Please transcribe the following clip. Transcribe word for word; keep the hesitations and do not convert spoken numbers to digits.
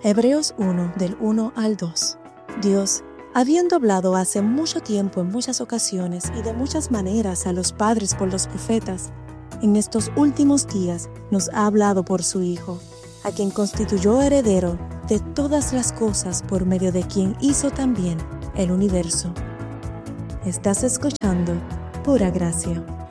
Hebreos uno, del uno al dos. Dios, habiendo hablado hace mucho tiempo en muchas ocasiones y de muchas maneras a los padres por los profetas, en estos últimos días nos ha hablado por su Hijo, a quien constituyó heredero de todas las cosas por medio de quien hizo también el universo. Estás escuchando Pura Gracia.